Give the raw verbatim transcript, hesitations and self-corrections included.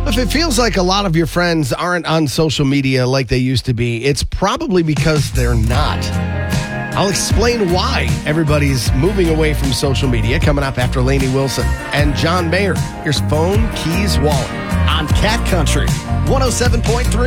If it feels like a lot of your friends aren't on social media like they used to be, it's probably because they're not. I'll explain why everybody's moving away from social media coming up after Lainey Wilson and John Mayer. Here's Phone Keys Wallet on Cat Country one oh seven point three.